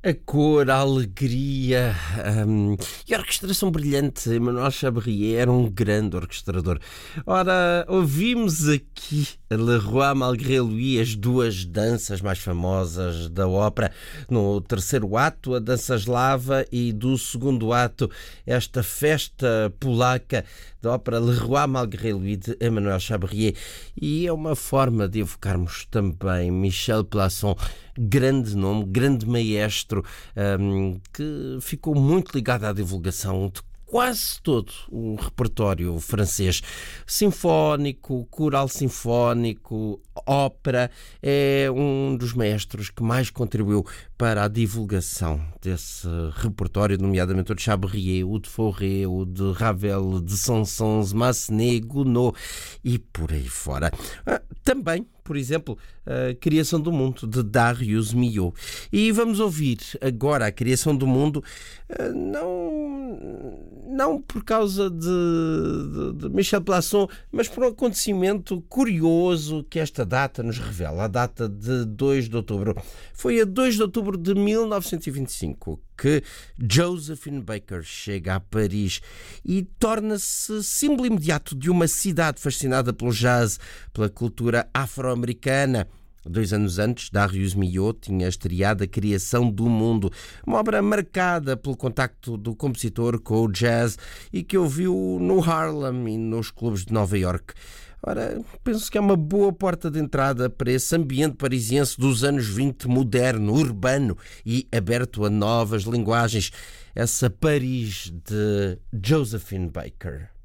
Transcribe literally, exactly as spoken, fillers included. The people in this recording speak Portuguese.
A cor, a alegria hum, e a orquestração brilhante. Emmanuel Chabrier era um grande orquestrador. Ora, ouvimos aqui Le Roi Malgré Lui, as duas danças mais famosas da ópera. No terceiro ato, a dança eslava, e do segundo ato, esta festa polaca da ópera Le Roi Malgré Lui, de Emmanuel Chabrier. E é uma forma de evocarmos também Michel Plasson, grande nome, grande maestro, um, que ficou muito ligado à divulgação de quase todo o repertório francês. Sinfónico, coral sinfónico, ópera. É um dos maestros que mais contribuiu para a divulgação desse repertório, nomeadamente o de Chabrier, o de Fauré, o de Ravel, de Saint-Saëns, Massenet, Gounod e por aí fora. Ah, também, por exemplo, a Criação do Mundo, de Darius Milhaud. E vamos ouvir agora a Criação do Mundo, não, não por causa de, de, de Michel Plasson, mas por um acontecimento curioso que esta data nos revela, a data de dois de outubro. Foi a dois de outubro de mil novecentos e vinte e cinco que Josephine Baker chega a Paris e torna-se símbolo imediato de uma cidade fascinada pelo jazz, pela cultura afro-americana. Dois anos antes, Darius Milhaud tinha estreado A Criação do Mundo, uma obra marcada pelo contacto do compositor com o jazz e que ouviu no Harlem e nos clubes de Nova Iorque. Ora, penso que é uma boa porta de entrada para esse ambiente parisiense dos anos vinte, moderno, urbano e aberto a novas linguagens. Essa Paris de Josephine Baker.